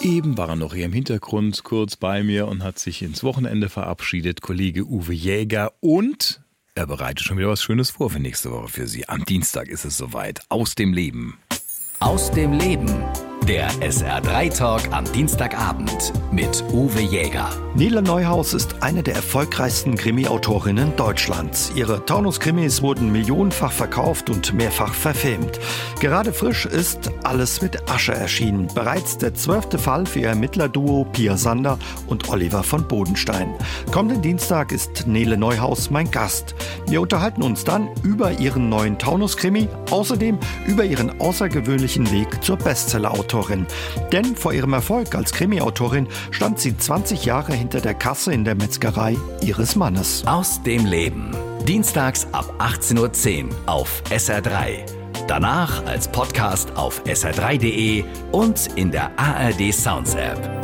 Eben war er noch hier im Hintergrund kurz bei mir und hat sich ins Wochenende verabschiedet, Kollege Uwe Jäger. Und er bereitet schon wieder was Schönes vor für nächste Woche für Sie. Am Dienstag ist es soweit. Aus dem Leben. Aus dem Leben. Der SR3-Talk am Dienstagabend mit Uwe Jäger. Nele Neuhaus ist eine der erfolgreichsten Krimi-Autorinnen Deutschlands. Ihre Taunus-Krimis wurden millionenfach verkauft und mehrfach verfilmt. Gerade frisch ist Alles mit Asche erschienen. Bereits der 12. Fall für ihr Ermittlerduo Pia Sander und Oliver von Bodenstein. Kommenden Dienstag ist Nele Neuhaus mein Gast. Wir unterhalten uns dann über ihren neuen Taunus-Krimi, außerdem über ihren außergewöhnlichen Weg zur Bestseller-Autorin. Denn vor ihrem Erfolg als Krimi-Autorin stand sie 20 Jahre hinter der Kasse in der Metzgerei ihres Mannes. Aus dem Leben. Dienstags ab 18:10 Uhr auf SR3. Danach als Podcast auf sr3.de und in der ARD Sounds App.